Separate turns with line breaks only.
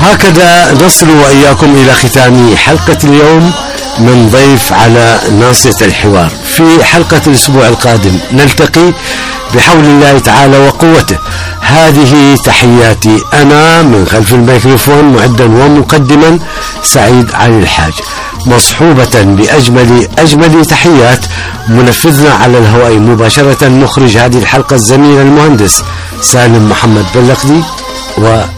هكذا نصل وإياكم إلى ختام حلقة اليوم من ضيف على ناصية الحوار. في حلقة الأسبوع القادم نلتقي بحول الله تعالى وقوته. هذه تحياتي أنا من خلف الميكروفون معدا ومقدما سعيد علي الحاج، مصحوبة بأجمل تحيات منفذنا على الهواء مباشرة مخرج هذه الحلقة الزميل المهندس سالم محمد بلقدي